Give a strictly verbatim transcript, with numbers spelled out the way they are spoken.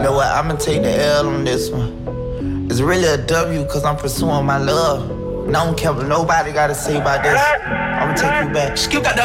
know what? I'ma take the L on this one. It's really a W cause I'm pursuing my love. And I don't care what nobody gotta say about this. I'ma take you back. Skip got the